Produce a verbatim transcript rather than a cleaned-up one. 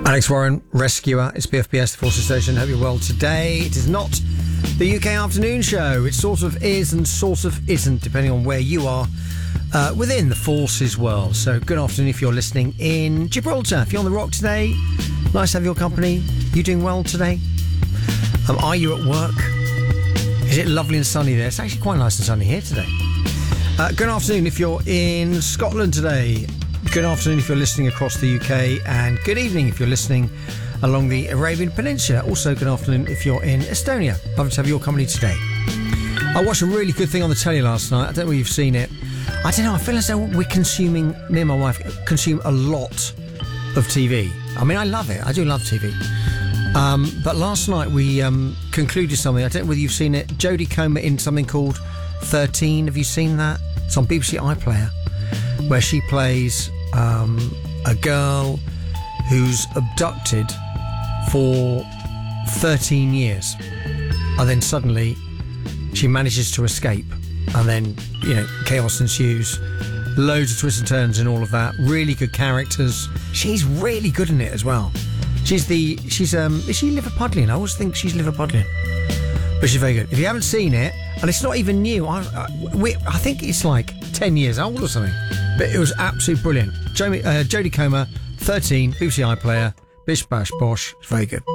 Alex Warren, Rescuer. It's B F B S, the Forces Station. Hope you're well today. It is not the U K afternoon show. It sort of is and sort of isn't, depending on where you are uh, within the Forces world. So good afternoon if you're listening in Gibraltar. If you're on the Rock today, nice to have your company. You doing well today? Um, are you at work? Is it lovely and sunny there? It's actually quite nice and sunny here today. Uh, good afternoon if you're in Scotland today. Good afternoon if you're listening across the U K, and good evening if you're listening along the Arabian Peninsula. Also, good afternoon if you're in Estonia. Lovely to have your company today. I watched a really good thing on the telly last night. I don't know if you've seen it. I don't know, I feel as though we're consuming, me and my wife consume a lot of T V. I mean, I love it. I do love T V. Um, but last night we um, concluded something. I don't know whether you've seen it. Jodie Comer in something called thirteen. Have you seen that? It's on B B C iPlayer, where she plays um, a girl who's abducted for thirteen years, and then suddenly she manages to escape, and then, you know, chaos ensues, loads of twists and turns and all of that. Really good characters. She's really good in it as well. She's the she's um is she Liverpudlian? I always think she's Liverpudlian, but she's very good. If you haven't seen it, and it's not even new, I I, we, I think it's like ten years old or something, but it was absolutely brilliant. Jodie, uh, Jodie Comer, thirteen, B B C iPlayer, bish bash bosh. It's very good.